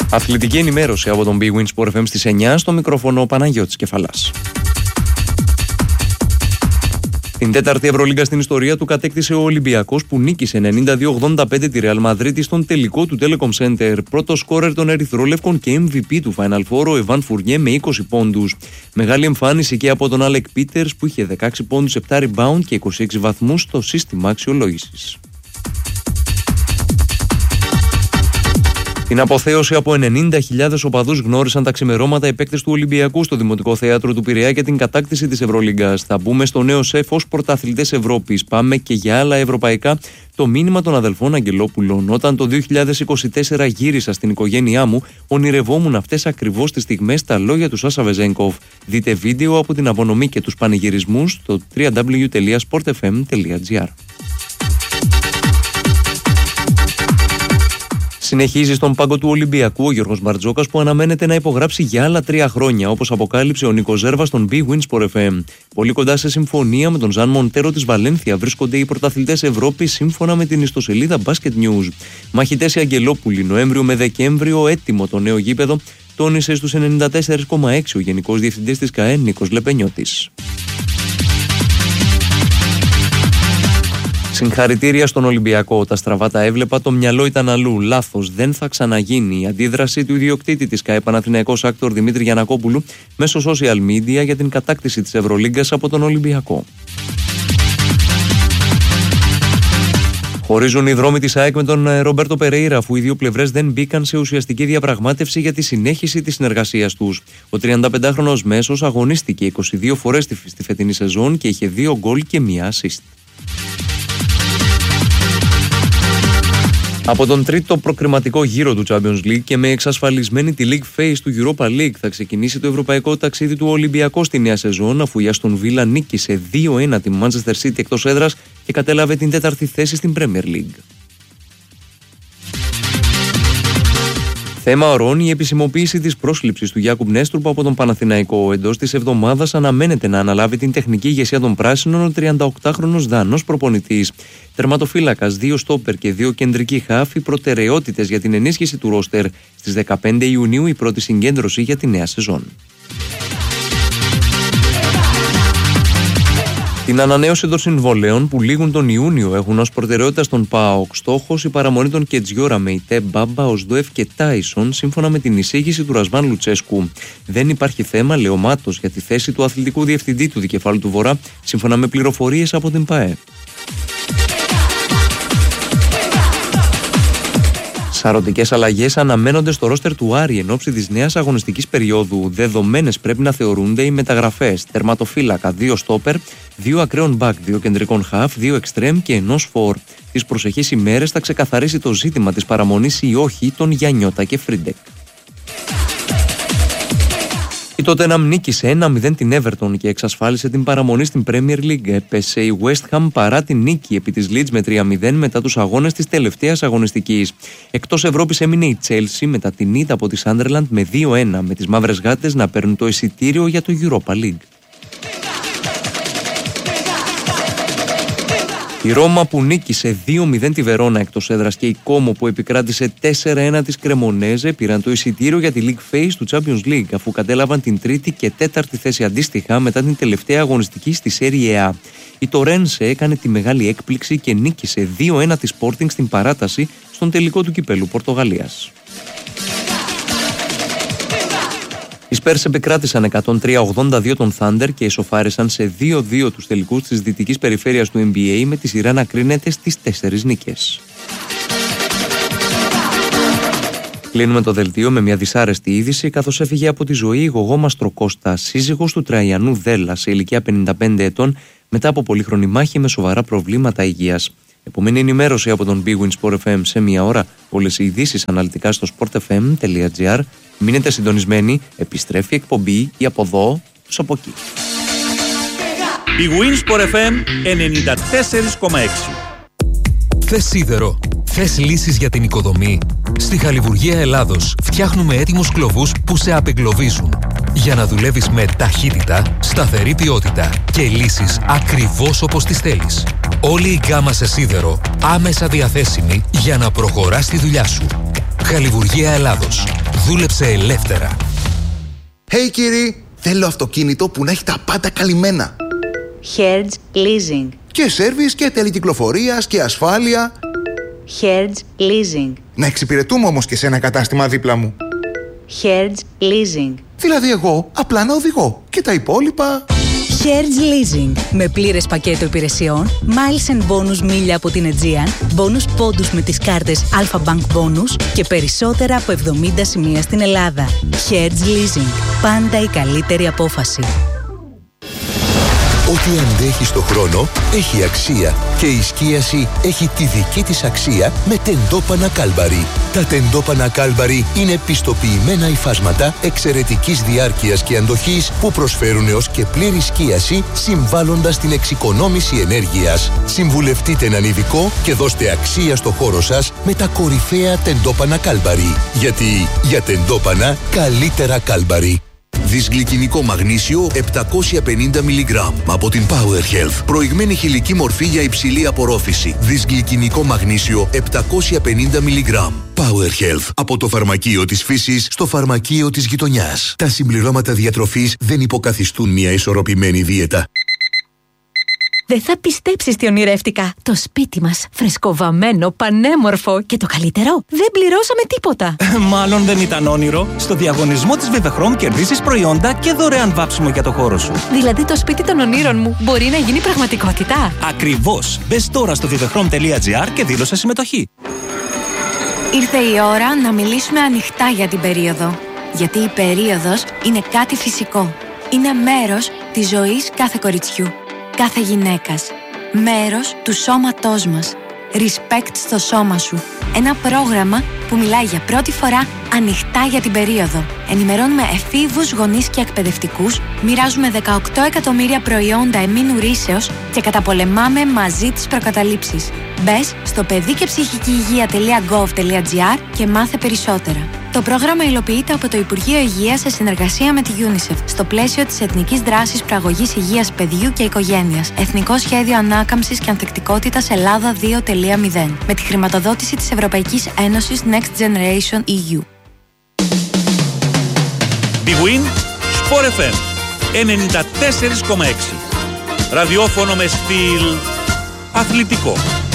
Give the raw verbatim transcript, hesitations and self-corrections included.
Αθλητική ενημέρωση από τον Big Win Sport εφ εμ στις εννιά, στο μικρόφωνο ο Παναγιώτης Κεφαλάς. Την τέταρτη Ευρωλίγκα στην ιστορία του κατέκτησε ο Ολυμπιακός, που νίκησε ενενήντα δύο ογδόντα πέντε τη Real Madrid στον τελικό του Telecom Center. Πρώτο σκόρερ των Ερυθρόλευκων και εμ βι πι του Final Four, ο Εβάν Φουρνιέ, με είκοσι πόντους. Μεγάλη εμφάνιση και από τον Άλεκ Πίτερς, που είχε δεκαέξι πόντους, επτά rebound και είκοσι έξι βαθμούς στο σύστημα αξιολόγησης. Την αποθέωση από ενενήντα χιλιάδες οπαδούς γνώρισαν τα ξημερώματα οι παίκτες του Ολυμπιακού στο Δημοτικό Θέατρο του Πειραιά για την κατάκτηση της Ευρωλίγκας. Θα μπούμε στο νέο σεφ ως πρωταθλητές Ευρώπης. Πάμε και για άλλα ευρωπαϊκά. Το μήνυμα των αδελφών Αγγελόπουλων. Όταν το δύο χιλιάδες είκοσι τέσσερα γύρισα στην οικογένειά μου, ονειρευόμουν αυτές ακριβώς τις στιγμές, τα λόγια του Σάσα Βεζένκοφ. Δείτε βίντεο από την απονομή και τους πανηγυρισμούς στο double-u double-u double-u τελεία sport f m τελεία g r. Συνεχίζει στον πάγκο του Ολυμπιακού ο Γιώργος Μπαρτζόκας, που αναμένεται να υπογράψει για άλλα τρία χρόνια, όπως αποκάλυψε ο Νίκος Ζέρβας στον Big Win Sport εφ εμ. Πολύ κοντά σε συμφωνία με τον Ζαν Μοντέρο της Βαλένθια βρίσκονται οι πρωταθλητές Ευρώπης, σύμφωνα με την ιστοσελίδα Basket News. Μαχητές οι Αγγελόπουλοι, Νοέμβριο με Δεκέμβριο, έτοιμο το νέο γήπεδο, τόνισε στους ενενήντα τέσσερα κόμμα έξι ο Γενικός Διευθυντής της ΚΑΕ Νίκος Λεπενιώτης. Συγχαρητήρια στον Ολυμπιακό. Τα στραβά τα έβλεπα, το μυαλό ήταν αλλού. Λάθος, δεν θα ξαναγίνει. Η αντίδραση του ιδιοκτήτη της ΚΑΕ Παναθηναϊκός Άκτορ Δημήτρη Γιαννακόπουλου μέσω social media για την κατάκτηση της Ευρωλίγκας από τον Ολυμπιακό. Χωρίζουν οι δρόμοι της ΑΕΚ με τον Ρομπέρτο Περέιρα, αφού οι δύο πλευρές δεν μπήκαν σε ουσιαστική διαπραγμάτευση για τη συνέχιση της συνεργασίας τους. Ο τριανταπεντάχρονος μέσος αγωνίστηκε είκοσι δύο φορές στη φετινή σεζόν και είχε δύο γκολ και μία assist. Από τον τρίτο προκριματικό γύρο του Champions League και με εξασφαλισμένη τη League Phase του Europa League θα ξεκινήσει το ευρωπαϊκό ταξίδι του Ολυμπιακού στη νέα σεζόν, αφού η Aston Villa νίκησε δύο ένα τη Manchester City εκτός έδρας και κατέλαβε την τέταρτη θέση στην Premier League. Θέμα ορών, η επισημοποίηση της πρόσληψης του Γιάκουμ Νέστρουπ από τον Παναθηναϊκό. Εντός της εβδομάδας αναμένεται να αναλάβει την τεχνική ηγεσία των Πράσινων ο τριανταοκτάχρονος Δανός προπονητής. Τερματοφύλακας, δύο στόπερ και δύο κεντρικοί χαφ, οι προτεραιότητες για την ενίσχυση του ρόστερ. Στις δεκαπέντε Ιουνίου η πρώτη συγκέντρωση για τη νέα σεζόν. Την ανανέωση των συμβολέων που λήγουν τον Ιούνιο έχουν ως προτεραιότητα στον ΠΑΟΚ. Στόχος η παραμονή των Κετζιόρα, Μεϊτέ, Μπάμπα, Οσδόεφ και Τάισον, σύμφωνα με την εισήγηση του Ρασβάν Λουτσέσκου. Δεν υπάρχει θέμα, λέει ο Μάτος, για τη θέση του αθλητικού διευθυντή του Δικεφάλου του Βορρά, σύμφωνα με πληροφορίες από την ΠΑΕ. Σαρωτικές αλλαγές αναμένονται στο ρόστερ του Άρη εν ώψη της νέας αγωνιστικής περίοδου. Δεδομένες πρέπει να θεωρούνται οι μεταγραφές. Τερματοφύλακα, δύο στόπερ, δύο ακραίων μπακ, δύο κεντρικών χαφ, δύο εξτρέμ και ενός φορ. Τις προσεχείς ημέρες θα ξεκαθαρίσει το ζήτημα της παραμονής ή όχι των Γιαννιώτα και Φρίντεκ. Η Τότεναμ νίκησε ένα μηδέν την Everton και εξασφάλισε την παραμονή στην Premier League. Έπεσε η West Ham παρά την νίκη επί της Leeds με τρία μηδέν μετά τους αγώνες της τελευταίας αγωνιστικής. Εκτός Ευρώπης έμεινε η Chelsea μετά την ήττα από τη Sunderland με δύο ένα, με τις μαύρες γάτες να παίρνουν το εισιτήριο για το Europa League. Η Ρώμα που νίκησε δύο μηδέν τη Βερόνα εκτός έδρας και η Κόμο που επικράτησε τέσσερα ένα της Κρεμονέζε πήραν το εισιτήριο για τη League Phase του Champions League, αφού κατέλαβαν την τρίτη και τέταρτη θέση αντίστοιχα μετά την τελευταία αγωνιστική στη Serie A. Η Τορένσε έκανε τη μεγάλη έκπληξη και νίκησε δύο ένα τη Sporting στην παράταση στον τελικό του κυπέλου Πορτογαλίας. Οι Spurs επικράτησαν εκατόν τρία ογδόντα δύο τον Thunder και ισοφάρισαν σε δύο δύο τους τελικούς της δυτικής περιφέρειας του N B A, με τη σειρά να κρίνεται στις τέσσερις νίκες. Κλείνουμε το δελτίο με μια δυσάρεστη είδηση, καθώς έφυγε από τη ζωή η Γογό Μαστροκώστα, σύζυγος του Τραϊανού Δέλλα, σε ηλικία πενήντα πέντε ετών, μετά από πολύχρονη μάχη με σοβαρά προβλήματα υγείας. Επομένη ενημέρωση από τον Big Win Sport εφ εμ σε μία ώρα. Όλες οι ειδήσεις αναλυτικά στο sport f m τελεία g r. Μείνετε συντονισμένοι, επιστρέφει η εκπομπή ή από εδώ, τους από εκεί. Big Win Sport εφ εμ ενενήντα τέσσερα κόμμα έξι. Θες σίδερο, θες λύσεις για την οικοδομή. Στη Χαλιβουργία Ελλάδος φτιάχνουμε έτοιμους κλωβούς που σε απεγκλωβίζουν, για να δουλεύεις με ταχύτητα, σταθερή ποιότητα και λύσεις ακριβώς όπως τις θέλεις. Όλη η γκάμα σε σίδερο άμεσα διαθέσιμη για να προχωράς τη δουλειά σου. Χαλιβουργία Ελλάδος. Δούλεψε ελεύθερα. Hey κύριοι, θέλω αυτοκίνητο που να έχει τα πάντα καλυμμένα. Hertz Leasing. Και σέρβις και τέλη κυκλοφορίας και ασφάλεια. Hertz Leasing. Να εξυπηρετούμε όμως και σε ένα κατάστημα δίπλα μου. Hertz Leasing. Δηλαδή εγώ απλά να οδηγώ και τα υπόλοιπα... Hertz Leasing. Με πλήρες πακέτο υπηρεσιών, miles and bonus μίλια από την Aegean, bonus πόντους με τις κάρτες Alpha Bank Bonus και περισσότερα από εβδομήντα σημεία στην Ελλάδα. Hertz Leasing. Πάντα η καλύτερη απόφαση. Ό,τι αντέχει στο χρόνο έχει αξία και η σκίαση έχει τη δική της αξία με τεντόπανα Κάλμπαρι. Τα τεντόπανα Κάλμπαρι είναι πιστοποιημένα υφάσματα εξαιρετικής διάρκειας και αντοχής που προσφέρουν έως και πλήρη σκίαση συμβάλλοντας την εξοικονόμηση ενέργειας. Συμβουλευτείτε έναν ειδικό και δώστε αξία στο χώρο σας με τα κορυφαία τεντόπανα Κάλμπαρι. Γιατί για τεντόπανα καλύτερα Κάλμπαρι. Δυσγλυκινικό μαγνήσιο επτακόσια πενήντα μιλιγκράμμ από την Power Health. Προηγμένη χηλική μορφή για υψηλή απορρόφηση. Δυσγλυκινικό μαγνήσιο επτακόσια πενήντα μιλιγκράμμ. Power Health. Από το φαρμακείο της φύσης στο φαρμακείο της γειτονιάς. Τα συμπληρώματα διατροφής δεν υποκαθιστούν μια ισορροπημένη δίαιτα. Δεν θα πιστέψεις τι ονειρεύτηκα. Το σπίτι μας, φρεσκοβαμμένο, πανέμορφο και το καλύτερο, δεν πληρώσαμε τίποτα. Μάλλον δεν ήταν όνειρο. Στο διαγωνισμό της Vivechrom κερδίσεις προϊόντα και δωρεάν βάψιμο για το χώρο σου. Δηλαδή το σπίτι των ονείρων μου μπορεί να γίνει πραγματικότητα. Ακριβώς. Μπες τώρα στο vivechrom τελεία gr και δήλωσε συμμετοχή. Ήρθε η ώρα να μιλήσουμε ανοιχτά για την περίοδο. Γιατί η περίοδος είναι κάτι φυσικό. Είναι μέρος της ζωής κάθε κοριτσιού. Κάθε γυναίκας. Μέρος του σώματός μας. Respect στο σώμα σου. Ένα πρόγραμμα που μιλάει για πρώτη φορά ανοιχτά για την περίοδο. Ενημερώνουμε εφήβους, γονείς και εκπαιδευτικούς, μοιράζουμε δεκαοκτώ εκατομμύρια προϊόντα εμμήνου ρύσεως και καταπολεμάμε μαζί τις προκαταλήψεις. Μπες στο παιδί και ψυχική υγεία τελεία gov τελεία gr και μάθε περισσότερα. Το πρόγραμμα υλοποιείται από το Υπουργείο Υγείας σε συνεργασία με τη UNICEF στο πλαίσιο της Εθνικής Δράσης Προαγωγής Υγείας Παιδιού και Οικογένειας. Εθνικό Σχέδιο Ανάκαμψης και Ανθεκτικότητας Ελλάδα δύο τελεία μηδέν. Με τη χρηματοδότηση της Ευρωπαϊκής Ένωσης Next Generation ι γιου. Big Win Sport εφ εμ ενενήντα τέσσερα κόμμα έξι. Ραδιόφωνο με στυλ αθλητικό.